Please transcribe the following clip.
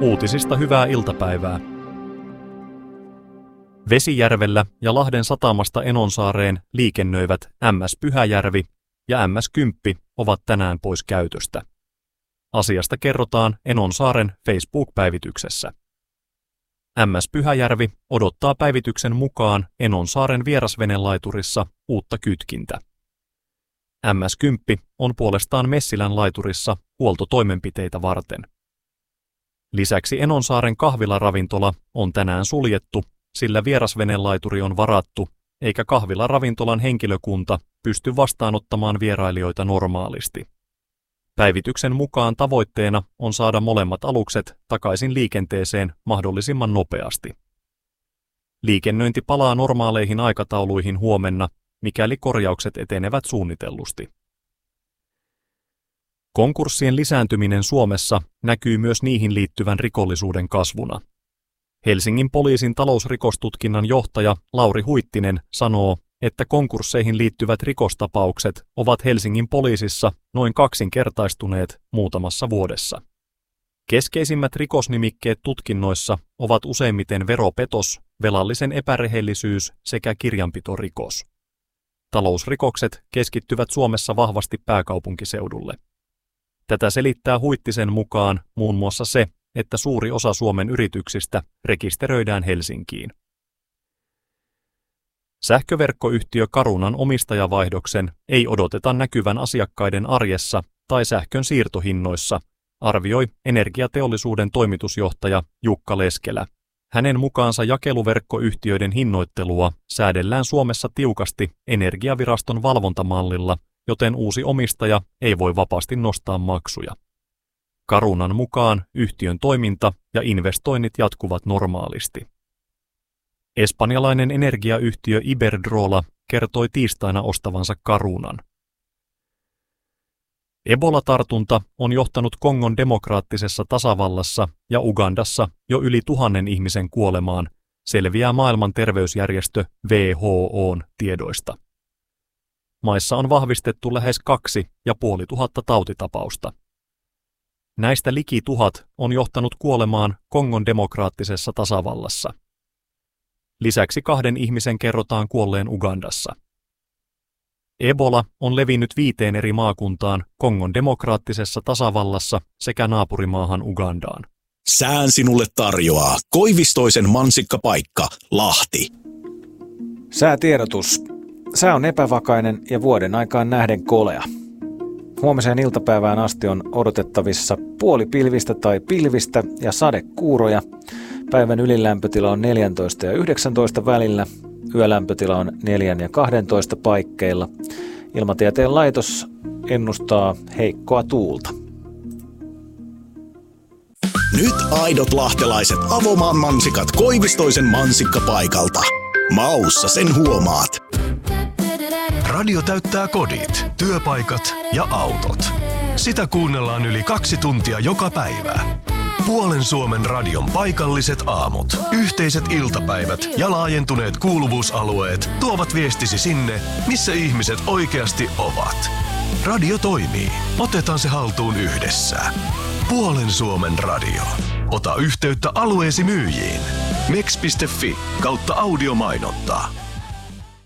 Uutisista hyvää iltapäivää. Vesijärvellä ja Lahden satamasta Enonsaareen liikennöivät MS Pyhäjärvi ja MS Kymppi ovat tänään pois käytöstä. Asiasta kerrotaan Enonsaaren Facebook-päivityksessä. MS Pyhäjärvi odottaa päivityksen mukaan Enonsaaren vierasvenelaiturissa uutta kytkintä. MS Kymppi on puolestaan Messilän laiturissa huoltotoimenpiteitä varten. Lisäksi Enonsaaren kahvilaravintola on tänään suljettu, sillä vierasvenelaituri on varattu, eikä kahvilaravintolan henkilökunta pysty vastaanottamaan vierailijoita normaalisti. Päivityksen mukaan tavoitteena on saada molemmat alukset takaisin liikenteeseen mahdollisimman nopeasti. Liikennöinti palaa normaaleihin aikatauluihin huomenna, mikäli korjaukset etenevät suunnitellusti. Konkurssien lisääntyminen Suomessa näkyy myös niihin liittyvän rikollisuuden kasvuna. Helsingin poliisin talousrikostutkinnan johtaja Lauri Huittinen sanoo, että konkursseihin liittyvät rikostapaukset ovat Helsingin poliisissa noin kaksinkertaistuneet muutamassa vuodessa. Keskeisimmät rikosnimikkeet tutkinnoissa ovat useimmiten veropetos, velallisen epärehellisyys sekä kirjanpitorikos. Talousrikokset keskittyvät Suomessa vahvasti pääkaupunkiseudulle. Tätä selittää Huittisen mukaan muun muassa se, että suuri osa Suomen yrityksistä rekisteröidään Helsinkiin. Sähköverkkoyhtiö Carunan omistajavaihdoksen ei odoteta näkyvän asiakkaiden arjessa tai sähkön siirtohinnoissa, arvioi energiateollisuuden toimitusjohtaja Jukka Leskelä. Hänen mukaansa jakeluverkkoyhtiöiden hinnoittelua säädellään Suomessa tiukasti Energiaviraston valvontamallilla, joten uusi omistaja ei voi vapaasti nostaa maksuja. Carunan mukaan yhtiön toiminta ja investoinnit jatkuvat normaalisti. Espanjalainen energiayhtiö Iberdrola kertoi tiistaina ostavansa Carunan. Ebola-tartunta on johtanut Kongon demokraattisessa tasavallassa ja Ugandassa jo yli 1000 ihmisen kuolemaan, selviää maailman terveysjärjestö WHO:n tiedoista. Maissa on vahvistettu lähes 2500 tautitapausta. Näistä liki 1000 on johtanut kuolemaan Kongon demokraattisessa tasavallassa. Lisäksi 2 ihmisen kerrotaan kuolleen Ugandassa. Ebola on levinnyt 5 eri maakuntaan Kongon demokraattisessa tasavallassa sekä naapurimaahan Ugandaan. Sään sinulle tarjoaa Koivistoisen mansikkapaikka, Lahti. Säätiedotus. Sää on epävakainen ja vuoden aikaan nähden kolea. Huomiseen iltapäivään asti on odotettavissa puolipilvistä tai pilvistä ja sadekuuroja. Päivän ylilämpötila on 14 ja 19 välillä. Yölämpötila on 4 ja 12 paikkeilla. Ilmatieteen laitos ennustaa heikkoa tuulta. Nyt aidot lahtelaiset Avomaan mansikat Koivistoisen mansikkapaikalta. Maussa sen huomaat. Radio täyttää kodit, työpaikat ja autot. Sitä kuunnellaan yli 2 tuntia joka päivä. Puolen Suomen radion paikalliset aamut, yhteiset iltapäivät ja laajentuneet kuuluvuusalueet tuovat viestisi sinne, missä ihmiset oikeasti ovat. Radio toimii. Otetaan se haltuun yhdessä. Puolen Suomen radio. Ota yhteyttä alueesi myyjiin. mex.fi/audiomainontaa.